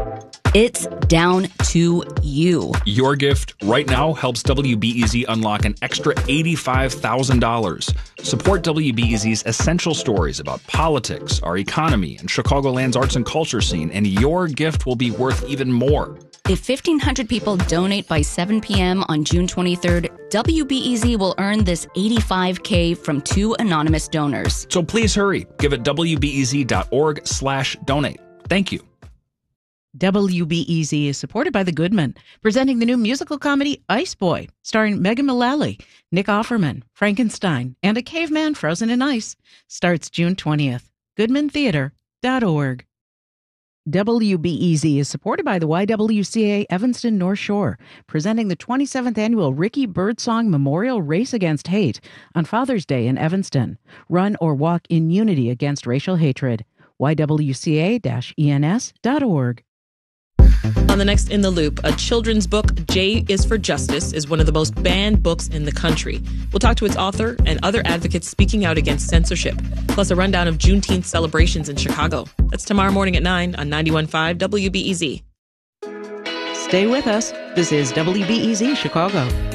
It's down to you. Your gift right now helps WBEZ unlock an extra $85,000. Support WBEZ's essential stories about politics, our economy, and Chicagoland's arts and culture scene, and your gift will be worth even more. If 1,500 people donate by 7 p.m. on June 23rd, WBEZ will earn this $85K from 2 anonymous donors. So please hurry. Give at wbez.org/donate. Thank you. WBEZ is supported by the Goodman, presenting the new musical comedy Ice Boy, starring Megan Mullally, Nick Offerman, Frankenstein, and a caveman frozen in ice. Starts June 20th. GoodmanTheater.org. WBEZ is supported by the YWCA Evanston North Shore, presenting the 27th annual Ricky Birdsong Memorial Race Against Hate on Father's Day in Evanston. Run or walk in unity against racial hatred. YWCA-ENS.org. On the next In the Loop, a children's book, J is for Justice, is one of the most banned books in the country. We'll talk to its author and other advocates speaking out against censorship, plus a rundown of Juneteenth celebrations in Chicago. That's tomorrow morning at 9 on 91.5 WBEZ. Stay with us. This is WBEZ Chicago.